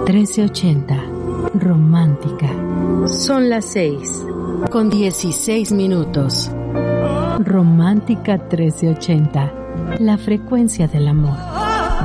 1380. Romántica. Son las 6:16. Romántica 1380. La frecuencia del amor.